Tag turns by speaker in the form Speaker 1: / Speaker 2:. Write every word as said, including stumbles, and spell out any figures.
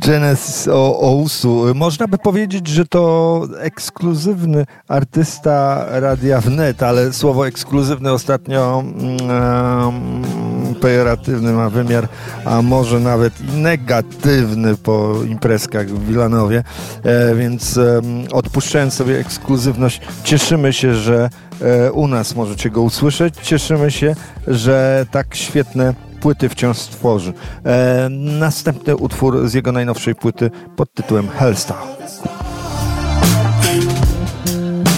Speaker 1: Genesis Owusu. Można by powiedzieć, że to ekskluzywny artysta Radia Wnet, ale słowo ekskluzywny ostatnio um, pejoratywny ma wymiar, a może nawet i negatywny po imprezkach w Wilanowie, e, więc e, odpuszczając sobie ekskluzywność, cieszymy się, że e, u nas możecie go usłyszeć, cieszymy się, że tak świetne płyty wciąż stworzy. E, następny utwór z jego najnowszej płyty pod tytułem Hellstar.